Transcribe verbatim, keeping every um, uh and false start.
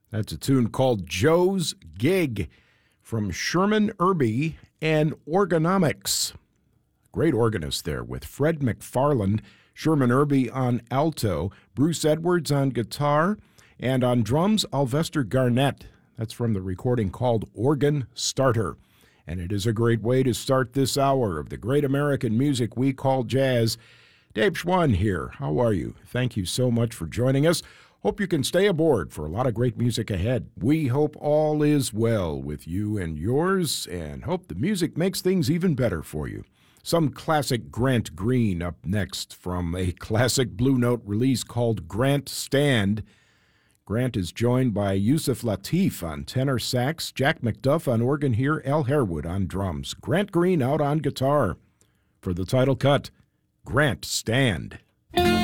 That's a tune called Joe's Gig from Sherman Irby and Orgonomics. Great organist there with Fred McFarland, Sherman Irby on alto, Bruce Edwards on guitar, and on drums, Alvester Garnett. That's from the recording called Organ Starter. And it is a great way to start this hour of the great American music we call jazz. Dave Schwann here. How are you? Thank you so much for joining us. Hope you can stay aboard for a lot of great music ahead. We hope all is well with you and yours, and hope the music makes things even better for you. Some classic Grant Green up next from a classic Blue Note release called Grant Stand. Grant is joined by Yusef Lateef on tenor sax, Jack McDuff on organ here, Al Harewood on drums, Grant Green out on guitar. For the title cut, Grant Stand.